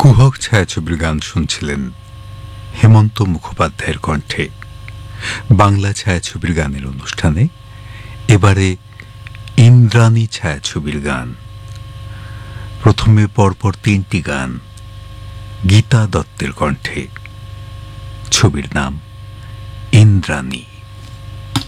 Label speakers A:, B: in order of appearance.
A: কুহক ছায়াছবির গান শুনছিলেন হেমন্ত মুখোপাধ্যায়ের কণ্ঠে। বাংলা ছায়াছবির গানের অনুষ্ঠানে এবারে ইন্দ্রাণী ছায়াছবির গান। প্রথমে পরপর তিনটি গান গীতা দত্তের কণ্ঠে। ছবির নাম ইন্দ্রাণী।